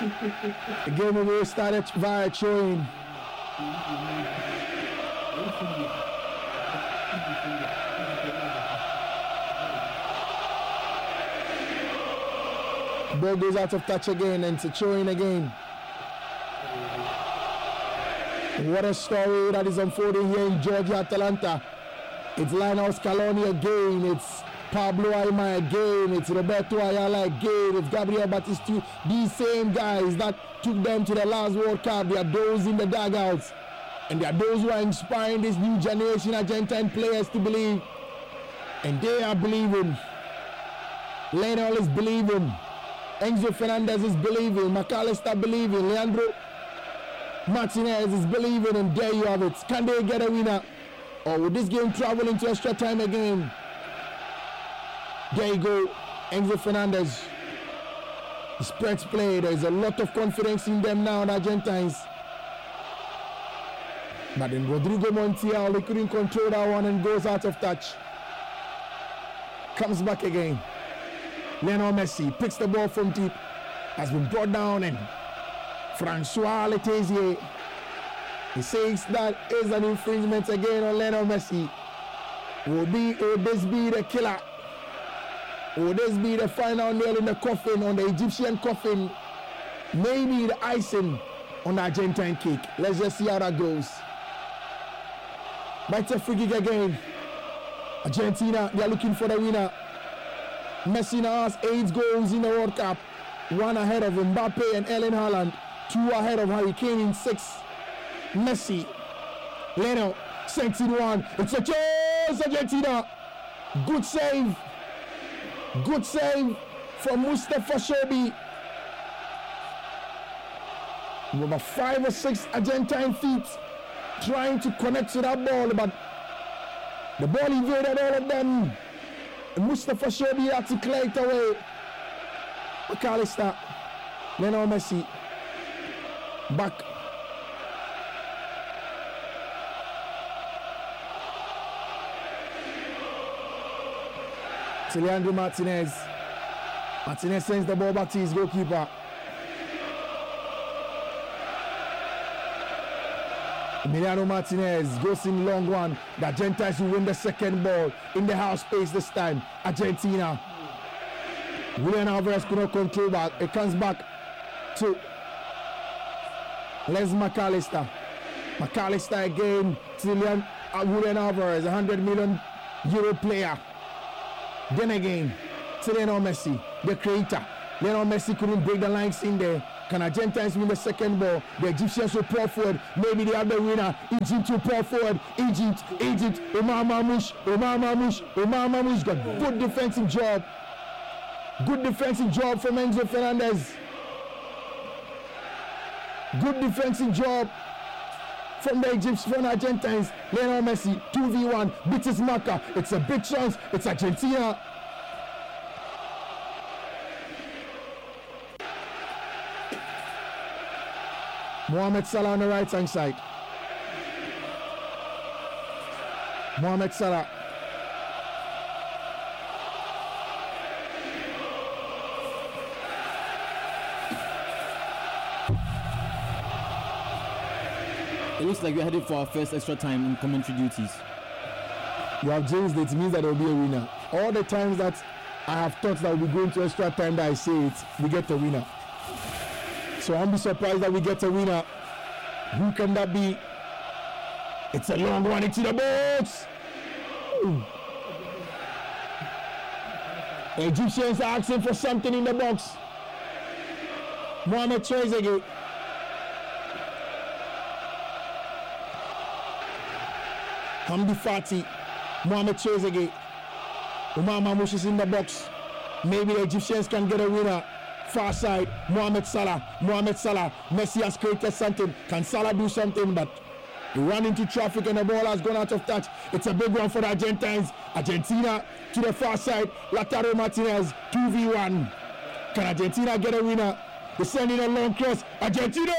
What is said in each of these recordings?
The game will be started via throwing. Ball goes out of touch again and it's a throwing again. What a story that is unfolding here in Georgia, Atlanta. It's Lionel Scaloni again. It's Pablo Aimar again. It's Roberto Ayala again. It's Gabriel Batistu. These same guys that took them to the last World Cup. They are those in the dugouts. And they are those who are inspiring this new generation Argentine players to believe. And they are believing. Lionel is believing. Enzo Fernandez is believing. McAllister believing. Leandro Martinez is believing. And there you have it. Can they get a winner? Or will this game travel into extra time again? There you go. Enzo Fernandez. The spreads play. There is a lot of confidence in them now, the Argentines. But then Rodrigo Montiel, they couldn't control that one and goes out of touch. Comes back again. Lionel Messi picks the ball from deep. Has been brought down and Francois Letizia. He says that is an infringement again on Lionel Messi. Will this be the killer? Will this be the final nail in the coffin, on the Egyptian coffin? Maybe the icing on the Argentine cake. Let's just see how that goes. But it's a free kick again. Argentina, they are looking for the winner. Messi now has 8 goals in the World Cup. 1 ahead of Mbappe and Erling Haaland. 2 ahead of Harry Kane in 6. Messi. Leno sends in one. It's a chance, Argentina. Good save. Good save from Mustafa Shobi. With about 5 or 6 Argentine feet trying to connect to that ball, but the ball evaded all of them. Mustafa Shobi had to clear it away. McAllister, Lionel Messi, back. To Leandro Martinez. Martinez sends the ball back to his goalkeeper. Emiliano Martinez goes in long one. The Argentines will win the second ball in the half space this time. Argentina. Julian Alvarez could not control back. It comes back to Les McAllister. McAllister again to Julian Alvarez, €100 million player. Then again to Lionel Messi, the creator. Lionel Messi couldn't break the lines in there. Can Argentines win the second ball? The Egyptians will pour forward. Maybe they have the winner. Egypt will pour forward. Egypt. Omar Mamouche got good defensive job. Good defensive job from Enzo Fernandez. Good defensive job from the Egyptians, from the Argentines. Lionel Messi, 2v1, beats his marker. It's a big chance. It's Argentina. Mohamed Salah on the right hand side. Mohamed Salah. It looks like we're headed for our first extra time in commentary duties. You have changed it. It means that there will be a winner. All the times that I have thought that we'll be going to extra time that I say it, we get a winner. So I'll be surprised that we get a winner. Who can that be? It's a long one into the box. The Egyptians are asking for something in the box. Mohamed Trezeguet. Hamdi Fati. Mohamed Trezeguet. Omar Mamouche is in the box. Maybe the Egyptians can get a winner. Far side, Mohamed Salah. Messi has created something. Can Salah do something? But he ran into traffic and the ball has gone out of touch. It's a big one for the Argentines. Argentina to the far side. Lautaro Martinez, 2v1. Can Argentina get a winner? They're sending a long cross. Argentina!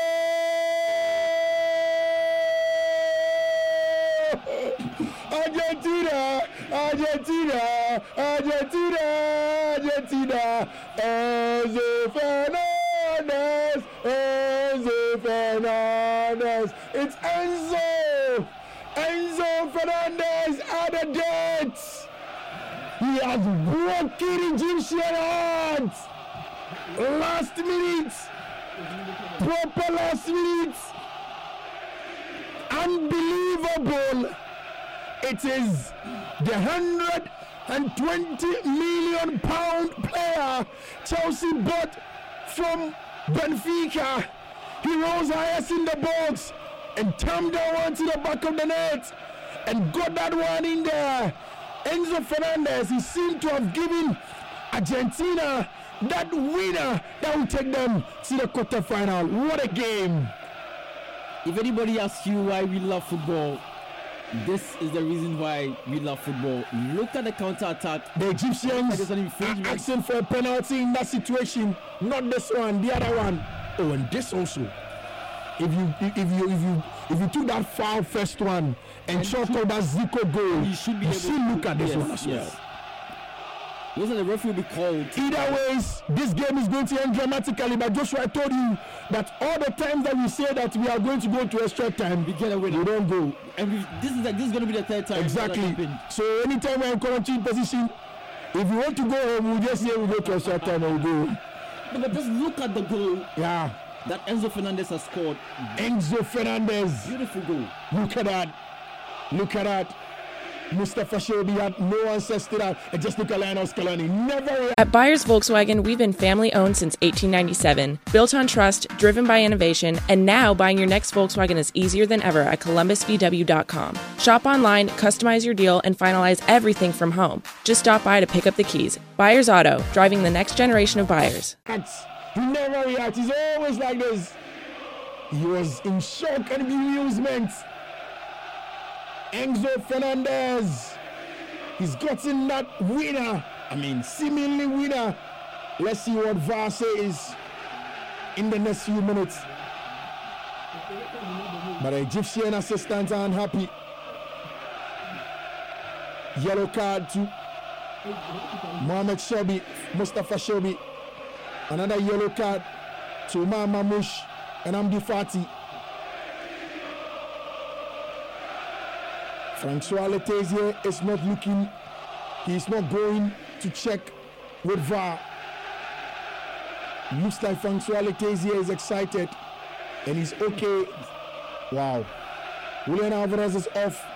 Argentina. Enzo Fernandez. Fernandez. It's Enzo. Enzo Fernandez added death. He has broken Egyptian heart. Last minute. Proper last minute. Unbelievable. It is the £120 million player Chelsea bought from Benfica. He rose highest in the box and turned down one to the back of the net and got that one in there. Enzo Fernandez, he seemed to have given Argentina that winner that will take them to the quarterfinal. What a game. If anybody asks you why we love football, this is the reason why we love football. Look at the counter-attack. The Egyptians are asking for a penalty in that situation. Not this one, the other one. Oh, and this also. If you took that foul first one and shot out that Zico goal, you should look at this one as well. Listen, the referee will be called. Either ways, this game is going to end dramatically. But Joshua, I told you that all the times that we say that we are going to go to extra time, we get away. We don't go. And this is going to be the third time. Exactly. So anytime we're in quarantine position, if you want to go home, we'll just say we go to extra time and we'll go. No, but just look at the goal. Yeah. That Enzo Fernandez has scored. Enzo Fernandez. Beautiful goal. Look at that. Look at that. Mustafa Shobi had no answers to that. And just look at Lionel Scaloni. Never. At Buyers Volkswagen, we've been family owned since 1897. Built on trust, driven by innovation, and now buying your next Volkswagen is easier than ever at ColumbusVW.com. Shop online, customize your deal, and finalize everything from home. Just stop by to pick up the keys. Buyers Auto, driving the next generation of buyers. He never reacts. He's always like this. He was in shock and bemusement. Enzo Fernandez. He's gotten that winner. I mean, seemingly winner. Let's see what VAR says in the next few minutes. But the Egyptian assistants are unhappy. Yellow card to Mohamed Shobi, Mustafa Shobi. Another yellow card to Umar Mamouche and Amdi Fati. Francois Letezier is not looking. He's not going to check with VAR. Looks like Francois Letezier is excited and he's okay. Wow. Julian Alvarez is off.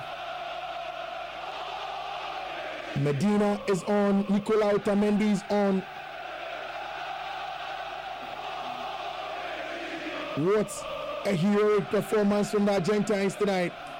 Medina is on. Nicolau Otamendi is on. What a heroic performance from the Argentines tonight.